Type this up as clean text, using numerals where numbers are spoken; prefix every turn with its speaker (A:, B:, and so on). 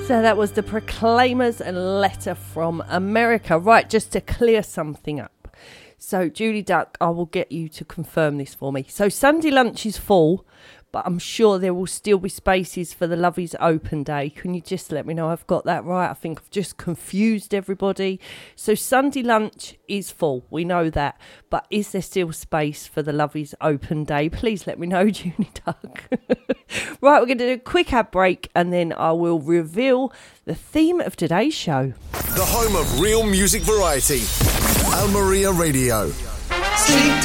A: So that was the Proclaimers and Letter from America. Right, just to clear something up. So, Julie Duck, I will get you to confirm this for me. So, Sunday lunch is full, but I'm sure there will still be spaces for the Lovies Open Day. Can you just let me know I've got that right? I think I've just confused everybody. So, Sunday lunch is full. We know that. But is there still space for the Lovies Open Day? Please let me know, Julie Duck. Right, we're going to do a quick ad break and then I will reveal the theme of today's show.
B: The home of real music variety. Almeria Radio.
C: Sleep